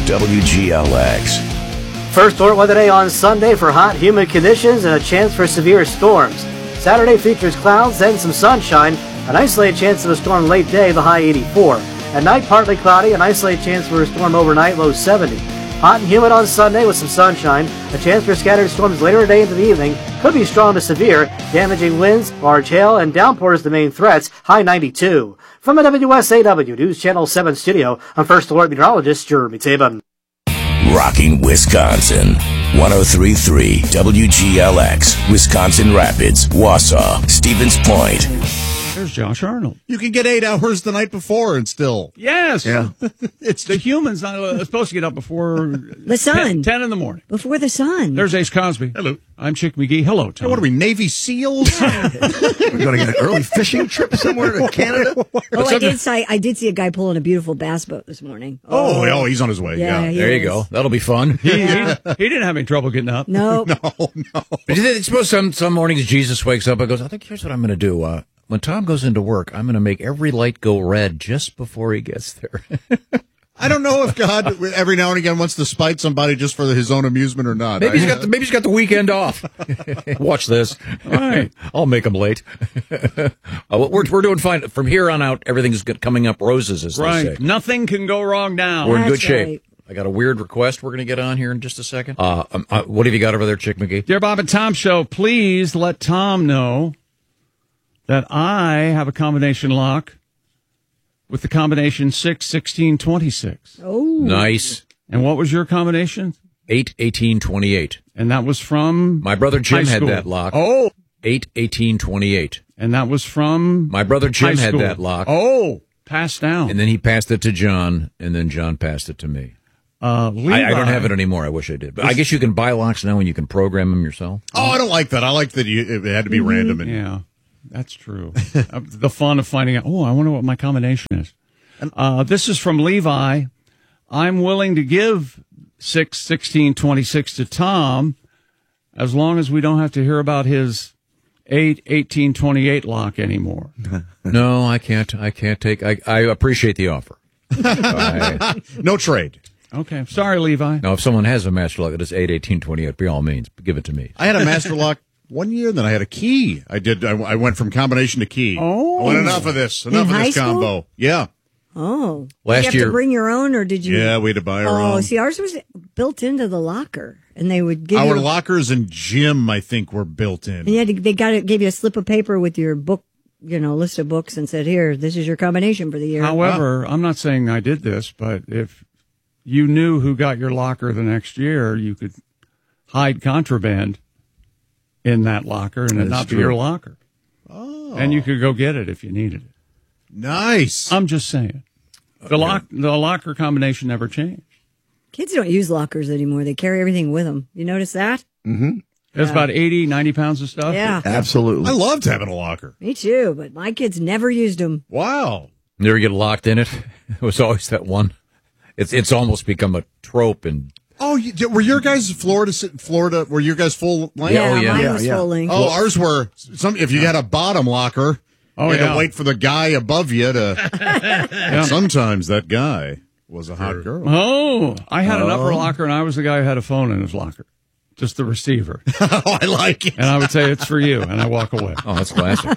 WGLX. First alert weather day on Sunday for hot, humid conditions and a chance for severe storms. Saturday features clouds, then some sunshine, an isolated chance of a storm late day, the high 84. At night, partly cloudy, an isolated chance for a storm overnight, low 70. Hot and humid on Sunday with some sunshine, a chance for scattered storms later today into the evening. Could be strong to severe, damaging winds, large hail, and downpours the main threats, high 92. From the WSAW News Channel 7 studio, I'm First Alert Meteorologist Jeremy Tabin. Rocking Wisconsin. 103.3 WGLX. Wisconsin Rapids, Wausau, Stevens Point. There's Josh Arnold. You can get 8 hours the night before and still. Yes. Yeah. It's the humans not supposed to get up before the sun. 10 in the morning. Before the sun. There's Ace Cosby. Hello. I'm Chick McGee. Hello, Tom. Hey, what are we, Navy SEALs? We're going to get an early fishing trip somewhere to Canada. I did see a guy pulling a beautiful bass boat this morning. Oh, he's on his way. Yeah. he There you is. go. That'll be fun. He didn't have any trouble getting up. No. No. But you suppose some mornings Jesus wakes up and goes, I think here's what I'm going to do. When Tom goes into work, I'm going to make every light go red just before he gets there. I don't know if God every now and again wants to spite somebody just for his own amusement or not. Maybe he's got the weekend off. Watch this. Right. I'll make him late. We're doing fine. From here on out, everything's coming up roses, as they say. Nothing can go wrong now. We're in good That's shape. right. I got a weird request we're going to get on here in just a second. What have you got over there, Chick McGee? Dear Bob and Tom Show, please let Tom know that I have a combination lock with the combination 6, 16, 26. Oh. Nice. And what was your combination? 8, 18, 28. And that was from My brother Jim high had school. that lock. Oh. 8, 18, 28. And that was from My brother Jim high had school. that lock. Oh, passed down. And then he passed it to John, and then John passed it to me. Levi, I don't have it anymore. I wish I did. But I guess you can buy locks now and you can program them yourself. Oh, I don't like that. I like that it had to be random. And Yeah, that's true. The fun of finding out, I wonder what my combination is. This is from Levi. I'm willing to give 6, 16, 26 to Tom as long as we don't have to hear about his 8, 18, 28 lock anymore. No, I can't. I appreciate the offer. no trade. Okay. Sorry, Levi. Now, if someone has a master lock that is 8, 18, 28, by all means, give it to me. I had a master lock one year, then I had a key. I went from combination to key. Oh. I went, enough of this high school? combo. Yeah. Oh. Last did you have year- to bring your own, or did you? Yeah, we had to buy our own. Oh, see, ours was built into the locker, and they would give Our you. lockers and gym, I think, were built in. And you had to, gave you a slip of paper with your book, list of books, and said, "Here, this is your combination for the year." However, I'm not saying I did this, but if you knew who got your locker the next year, you could hide contraband in that locker and it not be your locker. Oh. And you could go get it if you needed it. Nice. I'm just saying. The locker combination never changed. Kids don't use lockers anymore. They carry everything with them. You notice that? Mm-hmm. There's about 80, 90 pounds of stuff. Yeah. Absolutely. I loved having a locker. Me too, but my kids never used them. Wow. Never get locked in it. It was always that one. It's almost become a trope. And Oh, were your guys Florida? Were your guys full length? Yeah, yeah. mine Yeah, was yeah. full length. Oh, ours were if you had a bottom locker, you had to wait for the guy above you to. Sometimes that guy was a hot girl. Oh, I had an upper locker, and I was the guy who had a phone in his locker. Just the receiver. Oh, I like it. And I would say, it's for you, and I walk away. oh, that's classic.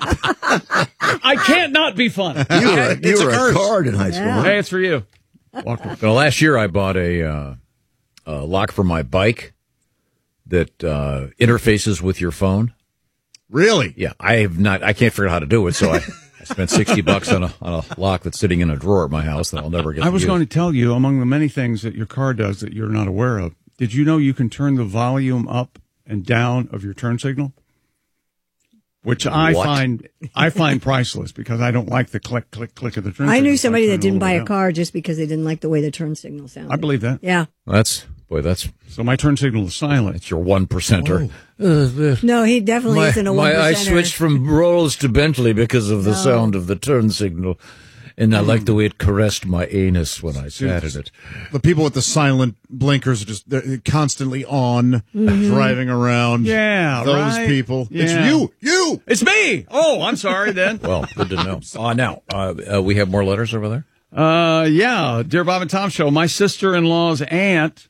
I can't not be funny. You were It's a a curse. card in high school. Yeah. Huh? Hey, it's for you. Walk away. Now, last year I bought a lock for my bike that interfaces with your phone. Really? Yeah, I can't figure out how to do it, so I spent $60 on a lock that's sitting in a drawer at my house that I'll never get. I was to going use. to tell you, among the many things that your car does that you're not aware of, did you know you can turn the volume up and down of your turn signal? Which I find priceless because I don't like the click, click, click of the turn signal. I knew so somebody turn that it didn't all the buy way a down. car just because they didn't like the way the turn signal sounded. I believe that. Yeah. That's So my turn signal is silent. it's your 1%er. No, he definitely isn't a 1%er. I switched from Rolls to Bentley because of the sound of the turn signal, and I like the way it caressed my anus when I sat in it. The people with the silent blinkers are they're constantly on, driving around. Yeah, Those right? people. Yeah. It's you. It's me. Oh, I'm sorry then. Well, good to know. Now, we have more letters over there? Yeah, Dear Bob and Tom Show. My sister-in-law's aunt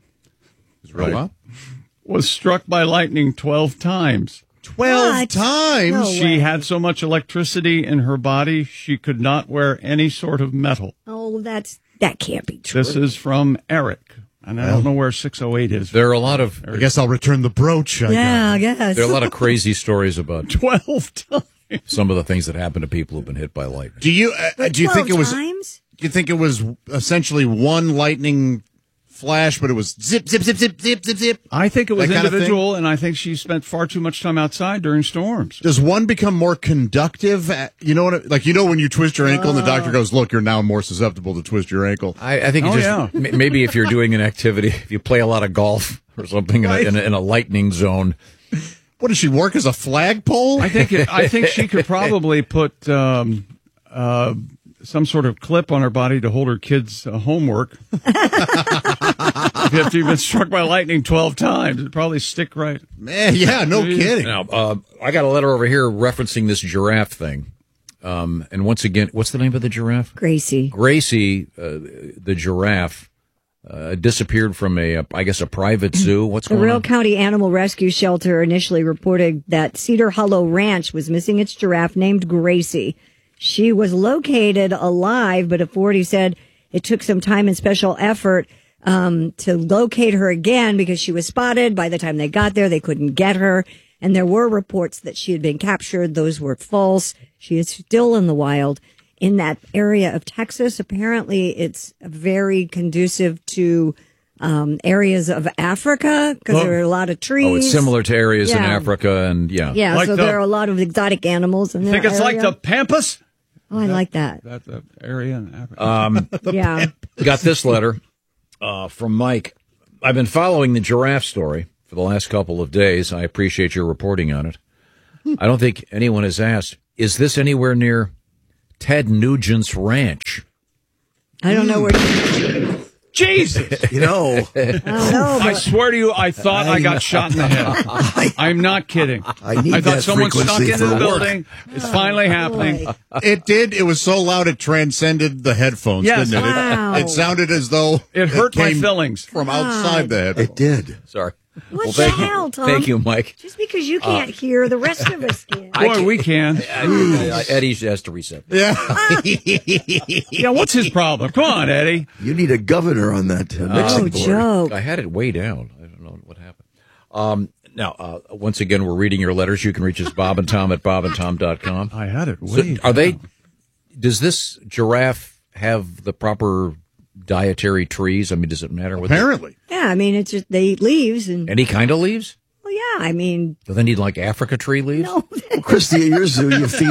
was struck by lightning 12 times. 12 times? No She way. had so much electricity in her body, she could not wear any sort of metal. Oh, that can't be true. This is from Eric, and I don't know where 608 is. There are a lot of I guess I'll return the brooch. I guess. there are a lot of crazy stories about 12 times. some of the things that happen to people who've been hit by lightning. Do you think it was? Times? Do you think it was essentially one lightning flash, but it was zip, zip, zip, zip, zip, zip, zip? I think it was That kind of individual, and I think she spent far too much time outside during storms. Does one become more conductive? You know what? Like, when you twist your ankle and the doctor goes, "Look, you're now more susceptible to twist your ankle." I think maybe if you're doing an activity, if you play a lot of golf or something in a lightning zone. What does she work as a flagpole? I think she could probably put some sort of clip on her body to hold her kids' homework. If you've been struck by lightning 12 times, it'd probably stick right. Man, yeah, no kidding. Now, I got a letter over here referencing this giraffe thing. And once again, what's the name of the giraffe? Gracie. Gracie, the giraffe, disappeared from a private zoo. What's The going Real on? County Animal Rescue Shelter initially reported that Cedar Hollow Ranch was missing its giraffe named Gracie. She was located alive, but authorities said it took some time and special effort to locate her again because she was spotted. By the time they got there, they couldn't get her. And there were reports that she had been captured. Those were false. She is still in the wild in that area of Texas. Apparently, it's very conducive to areas of Africa because there are a lot of trees. Oh, it's similar to areas in Yeah. Africa, and Yeah, Like so there are a lot of exotic animals in there. Think it's like the Pampas? Oh, I like that. That's the area in Africa. Yeah. got this letter from Mike. I've been following the giraffe story for the last couple of days. I appreciate your reporting on it. I don't think anyone has asked, is this anywhere near Ted Nugent's ranch? I don't know where. Jesus! You know, I swear to you, I thought I got shot in the head. I'm not kidding. I need thought that someone snuck frequency into for the work. building. It's finally happening. Boy. It did. It was so loud it transcended the headphones, Yes. didn't it? Wow. It sounded as though It hurt my came fillings. from outside the headphones. it did. Sorry. What the thank hell, you. Tom? Thank you, Mike. Just because you can't hear, the rest of us can. Boy, we can. Eddie has to reset. Yeah. Yeah, what's his problem? Come on, Eddie. You need a governor on that mixing Oh, board. joke. I had it way down. I don't know what happened. Now, once again, we're reading your letters. You can reach us, Bob and Tom at bobandtom.com. I had it. So are they? Does this giraffe have the proper dietary trees? I mean, does it matter? What Apparently. Yeah, I mean, it's just they eat leaves and. any kind of leaves? Well, yeah, I mean, Do they need like Africa tree leaves? no. Christy, at your zoo,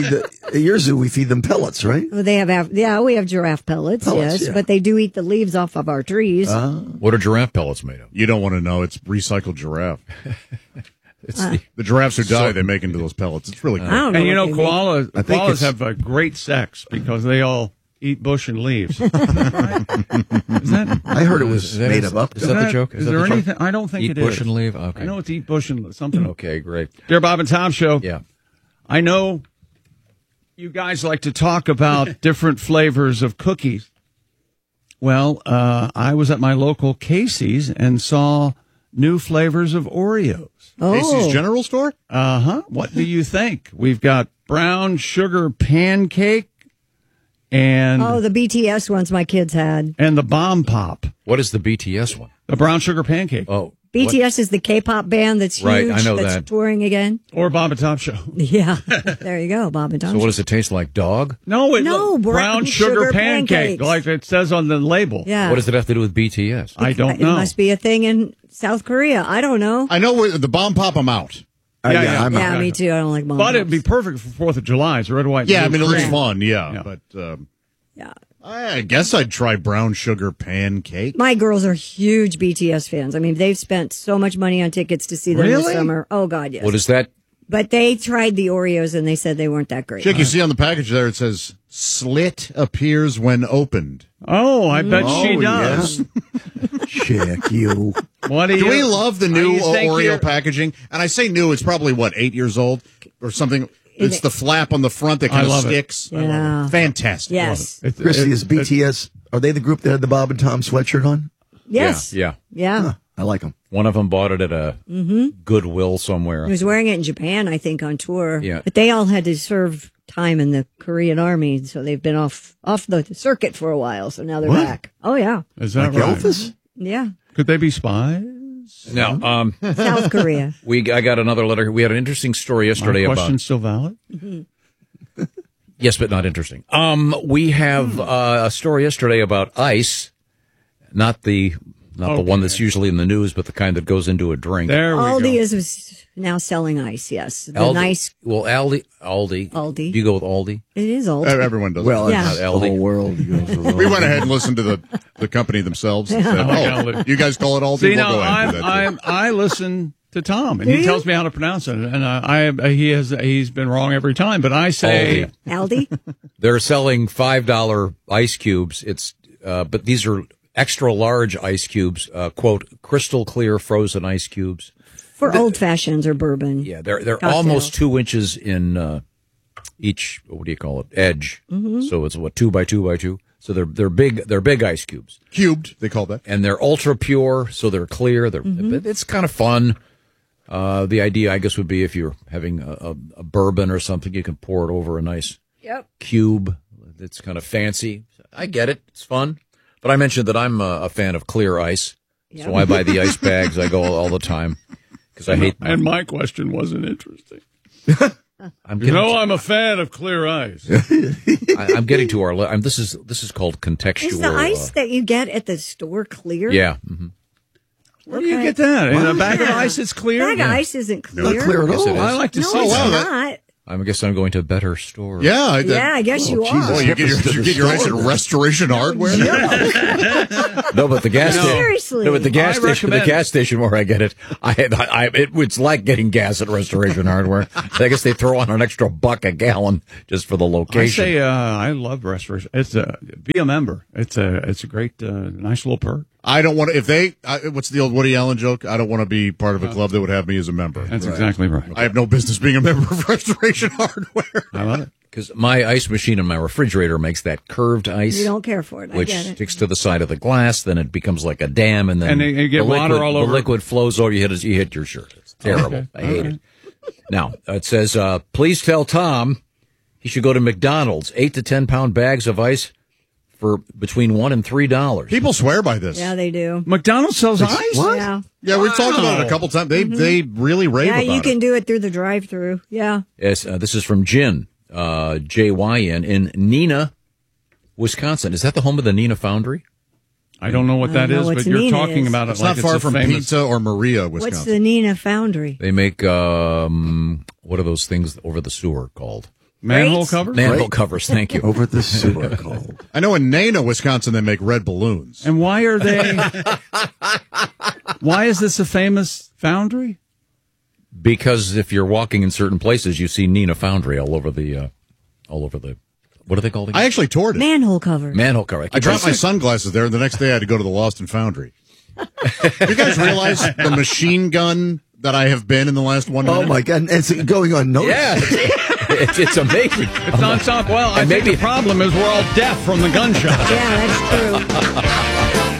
we feed them pellets, right? Well, they have, we have giraffe pellets, yes, yeah. but they do eat the leaves off of our trees. What are giraffe pellets made of? You don't want to know. It's recycled giraffe. It's The giraffes who die, they make into those pellets. It's really cool. I don't know. And you know, what they make. koalas have a great sex because they all eat bush and leaves. Is that, I heard it was made of up. Is that the joke? Is that there the joke? anything? I don't think Eat it bush is. and leave? Okay. I know it's eat bush and something. Okay, great. Dear Bob and Tom Show. Yeah. I know you guys like to talk about different flavors of cookies. Well, I was at my local Casey's and saw new flavors of Oreos. Casey's General Store? Uh-huh. What do you think? We've got brown sugar pancake and Oh, the BTS ones my kids had. the bomb pop. What is the BTS one? The brown sugar pancake. Oh, BTS is the K-pop band that's huge. Right, I know that's that. touring again. Or Bob and Tom Show. Yeah, there you go, Bob and Tom. so what does it taste like? Dog? No, No, brown sugar pancake, pancakes. like it says on the label. Yeah, What does it have to do with BTS? I don't It know. must be a thing in South Korea. I don't know. I know the bomb pop them out. Yeah, I'm Yeah, out. me too. I don't like mom. But it'd be perfect for 4th of July. It's red, white, Yeah, I blue, mean, it looks green. fun, yeah. Yeah. But Yeah. I guess I'd try brown sugar pancake. My girls are huge BTS fans. I mean, they've spent so much money on tickets to see them this Really? summer. Oh, God, yes. What is that? But they tried the Oreos and they said they weren't that great. Chick, you see on the package there, it says, slit appears when opened. Oh, I bet she yeah. does. Check you. What Do we love the new you think Oreo you're- packaging? And I say new, it's probably, 8 years old or something? It's the flap on the front that kind of sticks. Yeah. Fantastic. Yes. Christy, is BTS, are they the group that had the Bob and Tom sweatshirt on? Yes. Yeah. Yeah. I like them. One of them bought it at a Goodwill somewhere. He was wearing it in Japan, I think, on tour. Yeah. But they all had to serve time in the Korean Army, so they've been off the circuit for a while, so now they're back. Oh, yeah. Is that Like right? Elvis? Yeah. Could they be spies? Now, South Korea. I got another letter. We had an interesting story yesterday My about. question still valid? Yes, but not interesting. We have a story yesterday about ice, not the one that's usually in the news, but the kind that goes into a drink. There we Aldi go. is now selling ice, yes. The Aldi. nice, Well, Aldi. Aldi. Do you go with Aldi? it is old. Everyone does. Well, Yeah. it's the whole world. we went ahead and listened to the company themselves. And said, Aldi. you guys call it Aldi? See, We'll now go ahead and do that too. I listen to Tom, and Do he you? tells me how to pronounce it, and he's been wrong every time. But I say, Aldi. Aldi? They're selling $5 ice cubes. But these are extra large ice cubes, quote, crystal clear frozen ice cubes. For old fashions or bourbon. Yeah, they're Cocktails. almost 2 inches in each. What do you call it? Edge. Mm-hmm. So it's 2 by 2 by 2. So they're big. They're big ice cubes, Cubed, they call that. and they're ultra pure. So they're clear. It's kind of fun. The idea, I guess, would be if you're having a bourbon or something, you can pour it over a nice cube. It's kind of fancy. I get it. It's fun. But I mentioned that I'm a fan of clear ice, so I buy the ice bags. I go all the time because I hate. and my question wasn't interesting. I'm You getting know, I'm a fan of clear ice. I'm getting to our. This is called contextual. Is the ice that you get at the store clear? Yeah. Mm-hmm. Where do you get that? In a bag of Yeah. ice, it's clear. Bag of ice isn't clear. Not clear at Yes, all. it is. I like to No, see it's that. not. I guess I'm going to a better store. Yeah. I guess you are. Jesus. Boy, you get your ice at Restoration Hardware? No, but the gas station. Seriously. No, but the gas I station. The recommend- gas station where I get it, it's like getting gas at Restoration Hardware. I guess they throw on an extra $1 a gallon just for the I location. say I love restoration. It's be a member. It's a great, nice little perk. I don't want to, what's the old Woody Allen joke? I don't want to be part of a club that would have me as a member. That's exactly right. I have no business being a member of Restoration Hardware. I love it. Because my ice machine in my refrigerator makes that curved ice. You don't care for it. I Which get it. sticks to the side of the glass, then it becomes like a dam, and then And you get the liquid, water all over. The liquid flows over. You hit your shirt. It's terrible. Okay. I hate it. Now it says, please tell Tom he should go to McDonald's. 8 to 10 pound bags of ice for between $1 and $3. People swear by this. Yeah, they do. McDonald's sells ice? What? Yeah. Yeah, we've talked about it a couple times. They really rave Yeah, about you can it. do it through the drive-through. Yeah. Yes, this is from Jin, Jyn, in Neenah, Wisconsin. Is that the home of the Neenah Foundry? I don't know what that know is, what but you're Neenah talking is. about it It's like not far a from famous. Pizza or Maria, Wisconsin. What's the Neenah Foundry? They make, what are those things over the sewer called? Manhole Great. covers? Manhole covers, thank you. Over the sewer called. I know in Neenah, Wisconsin, they make red balloons. And why are they? Why is this a famous foundry? Because if you're walking in certain places, you see Neenah Foundry all over the, what are they called again? I actually toured it. Manhole cover. Manhole cover. I dropped my sunglasses there, and the next day I had to go to the Lost and Foundry. You guys realize the machine gun that I have been in the last 1 minute? Oh, my God. And it's going unnoticed. Yeah, it's amazing. It's nonstop. Well, I And think maybe- the problem is we're all deaf from the gunshot. Yeah, that's true.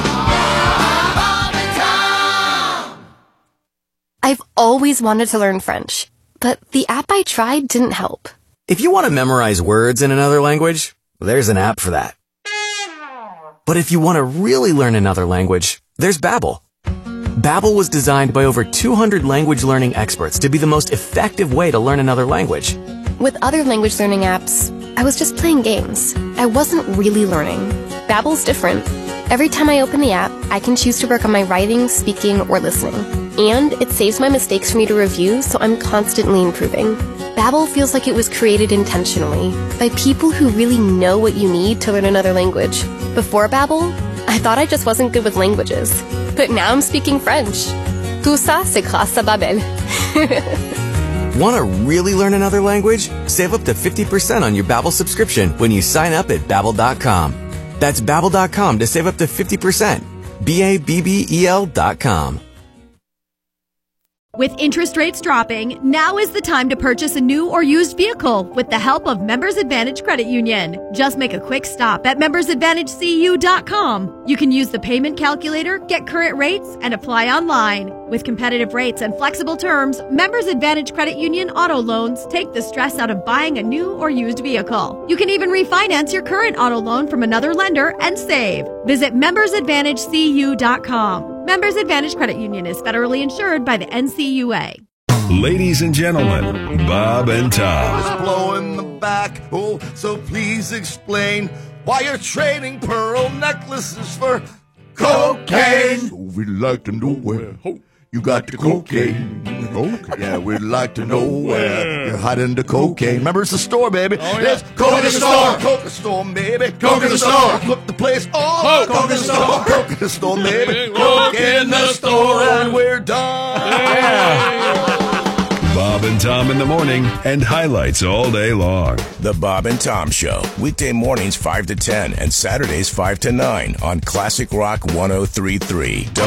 I've always wanted to learn French, but the app I tried didn't help. If you want to memorize words in another language, there's an app for that. But if you want to really learn another language, there's Babbel. Babbel was designed by over 200 language learning experts to be the most effective way to learn another language. With other language learning apps, I was just playing games. I wasn't really learning. Babbel's different. Every time I open the app, I can choose to work on my writing, speaking, or listening. And it saves my mistakes for me to review, so I'm constantly improving. Babbel feels like it was created intentionally by people who really know what you need to learn another language. Before Babbel, I thought I just wasn't good with languages. But now I'm speaking French. Tout ça, c'est grâce à Babbel. Want to really learn another language? Save up to 50% on your Babbel subscription when you sign up at Babbel.com. That's Babbel.com to save up to 50%. BABBEL.com. With interest rates dropping, now is the time to purchase a new or used vehicle with the help of Members Advantage Credit Union. Just make a quick stop at membersadvantagecu.com. You can use the payment calculator, get current rates, and apply online. With competitive rates and flexible terms, Members Advantage Credit Union auto loans take the stress out of buying a new or used vehicle. You can even refinance your current auto loan from another lender and save. Visit membersadvantagecu.com. Members Advantage Credit Union is federally insured by the NCUA. Ladies and gentlemen, Bob and Tom. It's blowing the back, oh, so please explain why you're trading pearl necklaces for cocaine. So we'd like to know where you got the cocaine. Yeah, we'd like to know where you're hiding the cocaine. Remember, it's the store, baby. Oh, yeah. It's Coke in the store. Coke in the store, baby. Coke in the store. Flip the place off. Coke in the store. Coke in the store, baby. Coke in the store, and we're done. Yeah. Bob and Tom in the morning and highlights all day long. The Bob and Tom Show. Weekday mornings 5 to 10 and Saturdays 5 to 9 on Classic Rock 103.3.